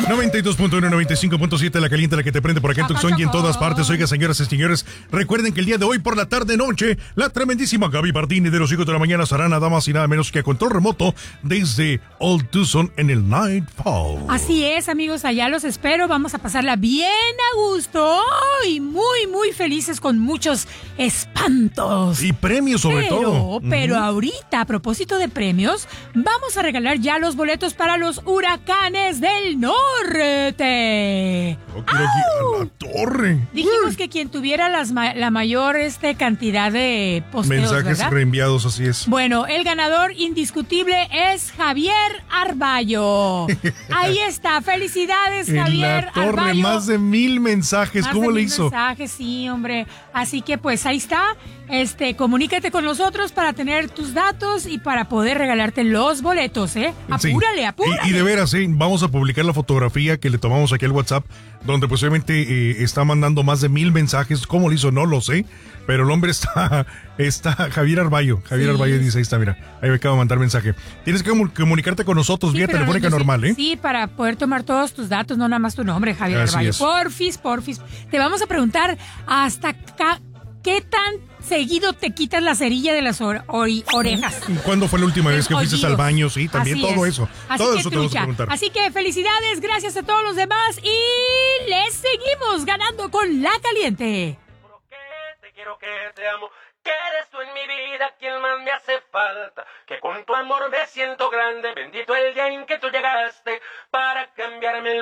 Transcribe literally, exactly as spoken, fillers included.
noventa y dos punto uno, noventa y cinco punto siete, la caliente, la que te prende por acá en Tucson y en todas partes. Oiga, señoras y señores, recuerden que el día de hoy por la tarde noche, la tremendísima Gaby Bardini de los hijos de la mañana estará nada más y nada menos que a control remoto desde Old Tucson en el Nightfall. Así es, amigos, allá los espero. Vamos a pasarla bien a gusto y muy, muy felices con muchos espantos. Y premios sobre pero, todo. Pero uh-huh. ahorita, a propósito de premios, vamos a regalar ya los boletos para los huracanes del norte. Yo quiero aquí a la torre. Dijimos que quien tuviera las ma- la mayor este, cantidad de posteos, mensajes ¿verdad? reenviados, así es. Bueno, el ganador indiscutible es Javier Arballo. Ahí está, felicidades, Javier En la torre, Arballo. más de mil mensajes, Más ¿cómo de le mil hizo? mensajes, sí, hombre. Así que pues ahí está. Este, comunícate con nosotros para tener tus datos y para poder regalarte los boletos, ¿eh? Apúrale, Sí. apúrale. Y, y de veras, ¿eh? Vamos a publicar la fotografía que le tomamos aquí al WhatsApp, donde pues obviamente eh, está mandando más de mil mensajes. ¿Cómo lo hizo? No lo sé. Pero el hombre está, está Javier Arballo. Javier Sí. Arballo dice, ahí está, mira, ahí me acaba de mandar mensaje. Tienes que comu- comunicarte con nosotros Sí, vía pero telefónica no sé- normal, ¿eh? Sí, para poder tomar todos tus datos, no nada más tu nombre, Javier Así Arballo. es. Porfis, porfis. Te vamos a preguntar hasta ca- qué tan seguido te quitas la cerilla de las or- ori- orejas. ¿Cuándo fue la última vez que fuiste Oídos. al baño? Sí, también Así todo es. eso. Así todo que eso te vamos a trucha. preguntar. Así que felicidades, gracias a todos los demás y les seguimos ganando con La Caliente. Te quiero que te amo, que eres tú en mi vida quien más me hace falta, que con tu amor me siento grande, bendito el día en que tú llegaste para cambiarme el